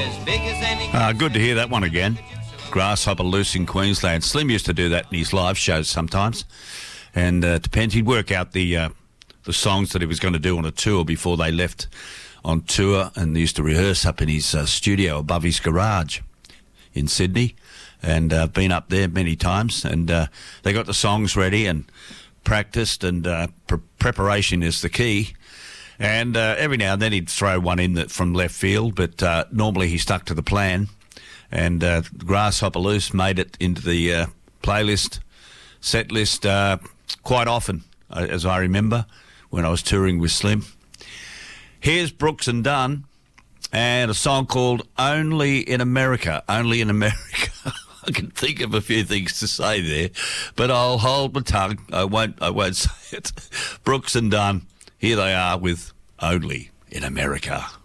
Good to hear that one again. Grasshopper Loose in Queensland. Slim used to do that in his live shows sometimes. And depends. He'd work out the songs that he was going to do on a tour before they left on tour, and they used to rehearse up in his studio above his garage in Sydney. And been up there many times. And they got the songs ready and practiced, and preparation is the key. And every now and then he'd throw one in from left field, but normally he stuck to the plan. And Grasshopper Loose made it into the playlist, set list quite often, as I remember, when I was touring with Slim. Here's Brooks and Dunn and a song called Only in America. Only in America. I can think of a few things to say there, but I'll hold my tongue. I won't say it. Brooks and Dunn. Here they are with Only in America.